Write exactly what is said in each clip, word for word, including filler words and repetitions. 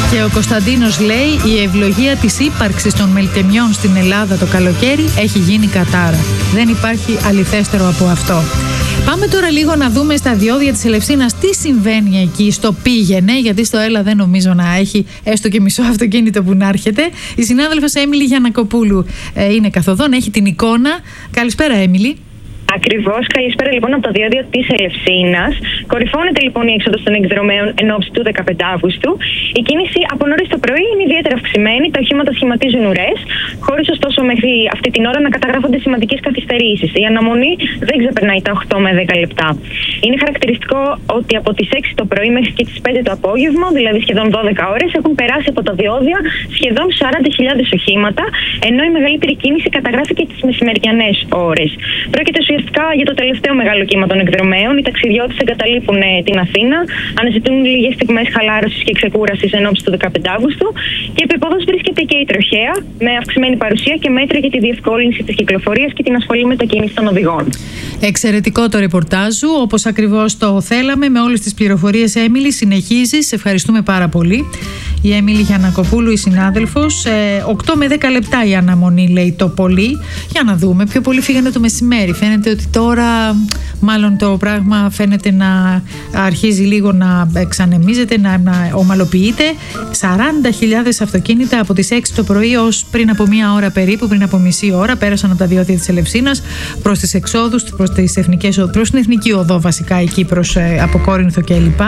Και ο Κωνσταντίνος λέει: η ευλογία της ύπαρξης των μελτεμιών στην Ελλάδα το καλοκαίρι έχει γίνει κατάρα. Δεν υπάρχει αληθέστερο από αυτό. Πάμε τώρα λίγο να δούμε στα διόδια της Ελευσίνας τι συμβαίνει εκεί στο Πήγαινε, γιατί στο Έλα δεν νομίζω να έχει έστω και μισό αυτοκίνητο που να έρχεται. Η συνάδελφος Έμιλη Γιαννακοπούλου ε, είναι καθοδόν, έχει την εικόνα. Καλησπέρα, Έμιλη. Ακριβώς. Καλησπέρα λοιπόν από το διόδιο της Ελευσίνας. Κορυφώνεται λοιπόν η έξοδος των εκδρομέων εν ώψη του δεκαπέντε Αυγούστου. Η κίνηση από νωρίς το πρωί είναι ιδιαίτερα αυξημένη. Τα οχήματα σχηματίζουν ουρές, χωρίς ωστόσο μέχρι αυτή την ώρα να καταγράφονται σημαντικές καθυστερήσεις. Η αναμονή δεν ξεπερνάει τα οκτώ με δέκα λεπτά. Είναι χαρακτηριστικό ότι από τις έξι το πρωί μέχρι και τις πέντε το απόγευμα, δηλαδή σχεδόν δώδεκα ώρες, έχουν περάσει από τα διόδια σχεδόν σαράντα χιλιάδες οχήματα, ενώ η μεγαλύτερη κίνηση καταγράφηκε τις μεσημεριανές ώρες. Πρόκειται ουσιαστικά για το τελευταίο μεγάλο κύμα των εκδρομέων. Οι ταξιδιώτες εγκαταλείπουν ε, την Αθήνα, αναζητούν λίγες στιγμές χαλάρωσης και ξεκούρασης εν ώψη του δεκαπέντε Αυγούστου και επίποδος βρίσκεται και η τροχέα με αυξημένη παρουσία και μέτρα για τη διευκόλυνση της κυκλοφορίας και την ασφαλή μετακίνηση των οδηγών. Εξαιρετικό το ρεπορτάζ σου, όπως ακριβώς το θέλαμε, με όλες τις πληροφορίες. Έμιλη, συνεχίζεις. Σε ευχαριστούμε πάρα πολύ. Η Έμιλη Γιαννακοπούλου, η συνάδελφος. Ε, οκτώ με δέκα λεπτά η αναμονή, λέει το πολύ. Για να δούμε. Πιο πολύ φύγανε το μεσημέρι. Φαίνεται ότι τώρα μάλλον το πράγμα φαίνεται να αρχίζει λίγο να εξανεμίζεται, να, να ομαλοποιείται. σαράντα χιλιάδες αυτοκίνητα από τις έξι το πρωί ως πριν από μία ώρα περίπου, πριν από μισή ώρα, πέρασαν από τα διόδια της Ελευσίνας προς τις εξόδους, προς, τις εθνικές, προς την εθνική οδό βασικά, εκεί προς, ε, από Κόρινθο κλπ.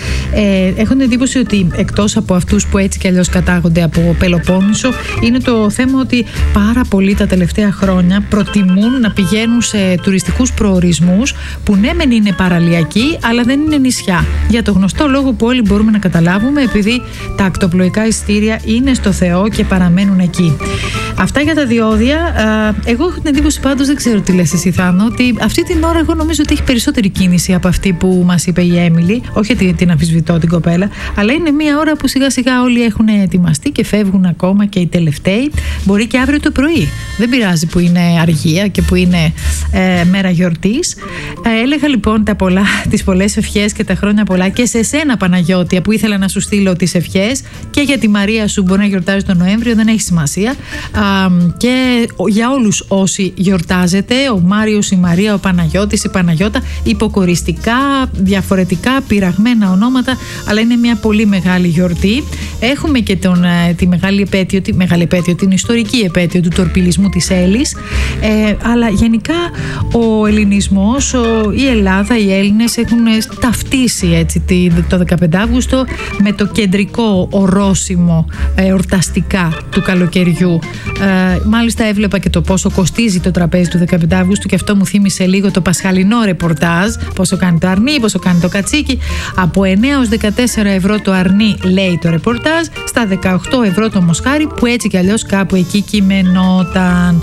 Ε, έχω την εντύπωση ότι εκτός από αυτούς που έτσι κι αλλιώς κατάγονται από Πελοπόννησο, είναι το θέμα ότι πάρα πολλοί τα τελευταία χρόνια προτιμούν να πηγαίνουν σε τουριστικούς προορισμούς που ναι μεν είναι παραλιακοί αλλά δεν είναι νησιά, για το γνωστό λόγο που όλοι μπορούμε να καταλάβουμε, επειδή τα ακτοπλοϊκά εισιτήρια είναι στο Θεό και παραμένουν εκεί. Αυτά για τα διόδια. Εγώ έχω την εντύπωση, πάντως δεν ξέρω τι λες εσύ Θάνο, ότι αυτή την ώρα εγώ νομίζω ότι έχει περισσότερη κίνηση από αυτή που μας είπε η Έμιλη. Όχι ότι την αμφισβητώ την κοπέλα, αλλά είναι μια ώρα που σιγά σιγά όλοι έχουν ετοιμαστεί και φεύγουν ακόμα και οι τελευταίοι. Μπορεί και αύριο το πρωί, δεν πειράζει που είναι αργία και που είναι ε, μέρα γιορτής. Ε, έλεγα λοιπόν τα πολλά, τις πολλές ευχές και τα χρόνια πολλά και σε σένα Παναγιώτη, που ήθελα να σου στείλω τις ευχές, και για τη Μαρία σου μπορεί να γιορτάζει τον Νοέμβριο, δεν έχει σημασία. Α, και για όλους όσοι γιορτάζετε, ο Μάριος, η Μαρία, ο Παναγιώτης, η Παναγιώτα, υποκοριστικά, διαφορετικά, πειραγμένα ονόματα, αλλά είναι μια πολύ μεγάλη γιορτή. Έχουμε και τον, τη μεγάλη επέτειο, τη μεγάλη επέτειο, την ιστορική επέτειο του τορπιλισμού της Έλλης, ε, αλλά γενικά ο ελληνισμός, ο, η Ελλάδα, οι Έλληνες έχουν ταυτίσει έτσι, το δεκαπέντε Αυγούστου με το κεντρικό ορόσημο ε, ορταστικά του καλοκαιριού. Ε, μάλιστα έβλεπα και το πόσο κοστίζει το τραπέζι του δεκαπέντε Αυγούστου και αυτό μου θύμισε λίγο το πασχαλινό ρεπορτάζ, πόσο κάνει το αρνί, πόσο κάνει το κατσίκι. Από εννέα έως δεκατέσσερα ευρώ το αρνί, λέει το ρεπορτάζ, στα δεκαοκτώ ευρώ το μοσχάρι, που έτσι κι αλλιώς κάπου εκεί κειμενόταν.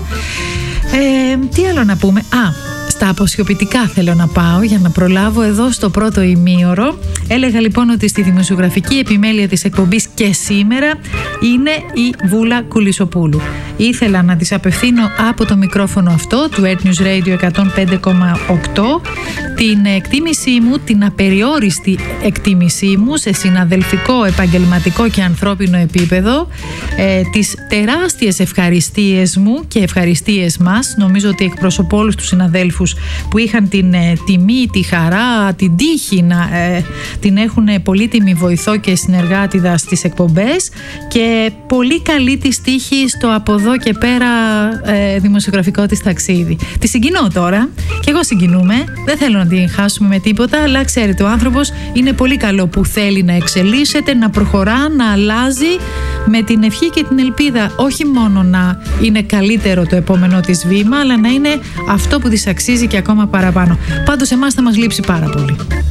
Ε, τι άλλο να πούμε? Α, στα αποσιοποιητικά θέλω να πάω για να προλάβω εδώ στο πρώτο ημίωρο. Έλεγα λοιπόν ότι στη δημοσιογραφική επιμέλεια της εκπομπής και σήμερα είναι η Βούλα Κουλισοπούλου. Ήθελα να της απευθύνω από το μικρόφωνο αυτό του Earth News Radio εκατόν πέντε κόμμα οκτώ την εκτίμησή μου, την απεριόριστη εκτίμησή μου σε συναδελφικό, επαγγελματικό και ανθρώπινο επίπεδο, ε, τις τεράστιες ευχαριστίες μου και ευχαριστίες μας. Νομίζω ότι εκπροσωπώ όλους τους συναδέλφους που είχαν την ε, τιμή, τη χαρά, την τύχη να ε, την έχουν πολύτιμη βοηθό και συνεργάτηδα στις εκπομπές, και πολύ καλή της τύχη στο από εδώ και πέρα ε, δημοσιογραφικό της ταξίδι. Τη συγκινώ τώρα και εγώ συγκινούμε, δεν θέλω να την χάσουμε με τίποτα, αλλά ξέρετε, ο άνθρωπος είναι πολύ καλό που θέλει να εξελίσσεται, να προχωρά, να αλλάζει, με την ευχή και την ελπίδα όχι μόνο να είναι καλύτερο το επόμενο της βήμα, αλλά να είναι αυτό που της αξίζει και ακόμα παραπάνω. Πάντως εμάς θα μας λείψει πάρα πολύ.